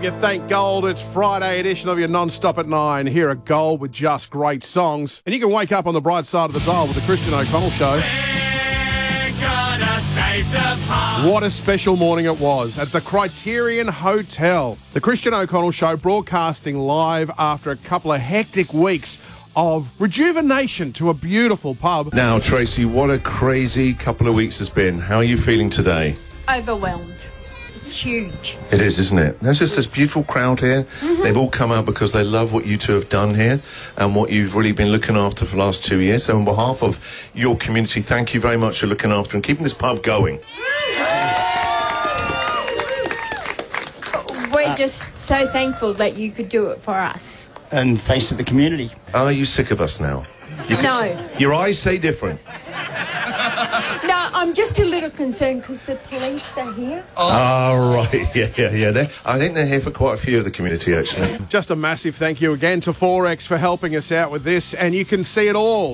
You thank Gold. It's Friday edition of your Non-Stop at 9 here at Gold with just great songs. And you can wake up on the bright side of the dial with the Christian O'Connell Show. We're gonna save the pub. What a special morning it was at the Criterion Hotel. The Christian O'Connell Show broadcasting live after a couple of hectic weeks of rejuvenation to a beautiful pub. Now, Tracy, what a crazy couple of weeks it's been. How are you feeling today? Overwhelmed. It's huge. It is, isn't it? There's just this beautiful crowd here. They've all come out because they love what you two have done here and what you've really been looking after for the last 2 years. So on behalf of your community, thank you very much for looking after and keeping this pub going. We're just so thankful that you could do it for us. And thanks to the community. Are you sick of us now? No. Your eyes say different. No, I'm just a little concerned because the police are here. Oh, right. Yeah. I think they're here for quite a few of the community, actually. Just a massive thank you again to Forex for helping us out with this, and you can see it all